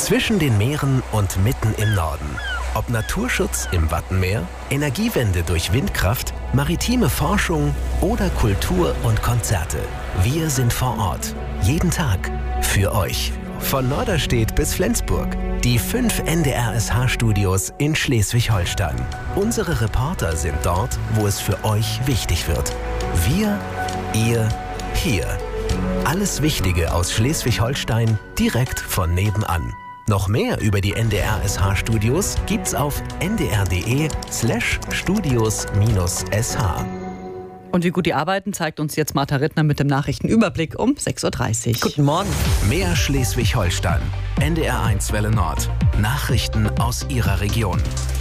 Zwischen den Meeren und mitten im Norden. Ob Naturschutz im Wattenmeer, Energiewende durch Windkraft, maritime Forschung oder Kultur und Konzerte. Wir sind vor Ort. Jeden Tag. Für euch. Von Norderstedt bis Flensburg. Die 5 NDR-SH-Studios in Schleswig-Holstein. Unsere Reporter sind dort, wo es für euch wichtig wird. Wir, ihr, hier. Alles Wichtige aus Schleswig-Holstein direkt von nebenan. Noch mehr über die NDR-SH-Studios gibt's auf ndr.de/studios-sh. Und wie gut die arbeiten, zeigt uns jetzt Martha Rittner mit dem Nachrichtenüberblick um 6:30 Uhr. Guten Morgen. Mehr Schleswig-Holstein. NDR1 Welle Nord. Nachrichten aus Ihrer Region.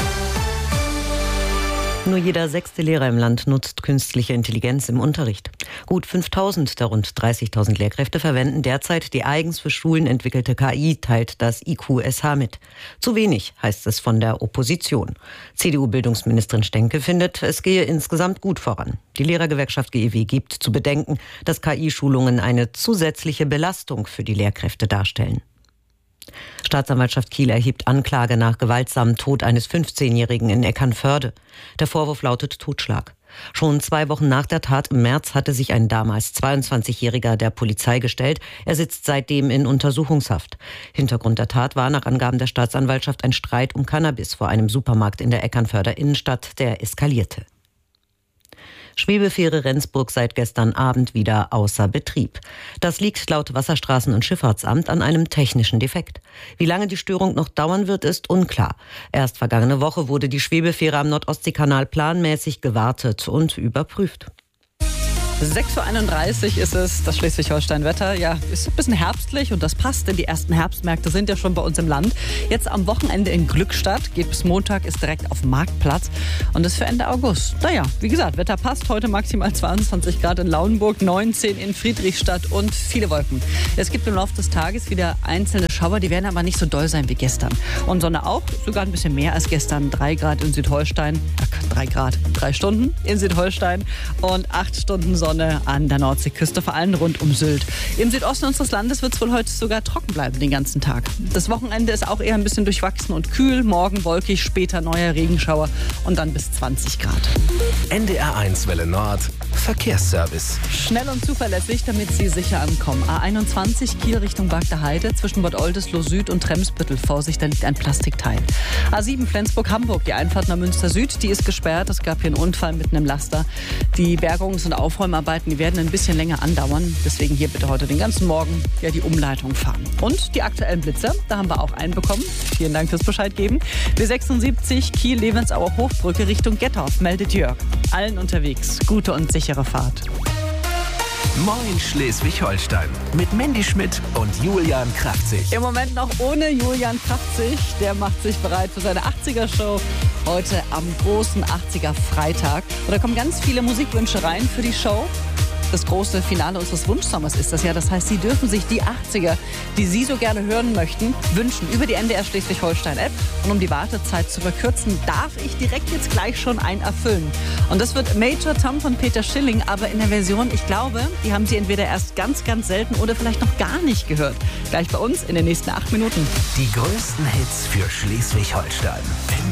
Nur jeder 6. Lehrer im Land nutzt künstliche Intelligenz im Unterricht. Gut 5.000 der rund 30.000 Lehrkräfte verwenden derzeit die eigens für Schulen entwickelte KI, teilt das IQSH mit. Zu wenig, heißt es von der Opposition. CDU-Bildungsministerin Stenke findet, es gehe insgesamt gut voran. Die Lehrergewerkschaft GEW gibt zu bedenken, dass KI-Schulungen eine zusätzliche Belastung für die Lehrkräfte darstellen. Staatsanwaltschaft Kiel erhebt Anklage nach gewaltsamen Tod eines 15-Jährigen in Eckernförde. Der Vorwurf lautet Totschlag. Schon 2 Wochen nach der Tat im März hatte sich ein damals 22-Jähriger der Polizei gestellt. Er sitzt seitdem in Untersuchungshaft. Hintergrund der Tat war nach Angaben der Staatsanwaltschaft ein Streit um Cannabis vor einem Supermarkt in der Eckernförder Innenstadt, der eskalierte. Schwebefähre Rendsburg seit gestern Abend wieder außer Betrieb. Das liegt laut Wasserstraßen- und Schifffahrtsamt an einem technischen Defekt. Wie lange die Störung noch dauern wird, ist unklar. Erst vergangene Woche wurde die Schwebefähre am Nordostseekanal planmäßig gewartet und überprüft. 6:31 Uhr ist es, das Schleswig-Holstein-Wetter. Ja, ist ein bisschen herbstlich und das passt, denn die ersten Herbstmärkte sind ja schon bei uns im Land. Jetzt am Wochenende in Glückstadt, geht bis Montag, ist direkt auf Marktplatz und ist für Ende August. Naja, wie gesagt, Wetter passt. Heute maximal 22 Grad in Lauenburg, 19 in Friedrichstadt und viele Wolken. Es gibt im Laufe des Tages wieder einzelne Schauer, die werden aber nicht so doll sein wie gestern. Und Sonne auch, sogar ein bisschen mehr als gestern. 3 Grad in Südholstein, 3 Stunden in Südholstein und 8 Stunden Sonne an der Nordseeküste, vor allem rund um Sylt. Im Südosten unseres Landes wird es wohl heute sogar trocken bleiben den ganzen Tag. Das Wochenende ist auch eher ein bisschen durchwachsen und kühl. Morgen wolkig, später neuer Regenschauer und dann bis 20 Grad. NDR1 Welle Nord. Verkehrsservice. Schnell und zuverlässig, damit Sie sicher ankommen. A21 Kiel Richtung Bagder Heide zwischen Bad Oldesloe Süd und Tremsbüttel. Vorsicht, da liegt ein Plastikteil. A7 Flensburg-Hamburg, die Einfahrt nach Münster Süd, die ist gesperrt. Es gab hier einen Unfall mit einem Laster. Die Bergungs- und Aufräumarbeiten, die werden ein bisschen länger andauern. Deswegen hier bitte heute den ganzen Morgen die Umleitung fahren. Und die aktuellen Blitzer, da haben wir auch einen bekommen. Vielen Dank fürs Bescheid geben. B76 Kiel-Levensauer Hochbrücke Richtung Gettorf, meldet Jörg. Allen unterwegs gute und sichere Fahrt. Moin Schleswig-Holstein mit Mandy Schmidt und Julian Kraftzig. Im Moment noch ohne Julian Kraftzig. Der macht sich bereit für seine 80er-Show. Heute am großen 80er-Freitag. Und da kommen ganz viele Musikwünsche rein für die Show. Das große Finale unseres Wunschsommers ist das ja. Das heißt, Sie dürfen sich die 80er, die Sie so gerne hören möchten, wünschen über die NDR Schleswig-Holstein-App. Und um die Wartezeit zu verkürzen, darf ich direkt jetzt gleich schon einen erfüllen. Und das wird Major Tom von Peter Schilling, aber in der Version, ich glaube, die haben Sie entweder erst ganz, ganz selten oder vielleicht noch gar nicht gehört. Gleich bei uns in den nächsten 8 Minuten. Die größten Hits für Schleswig-Holstein.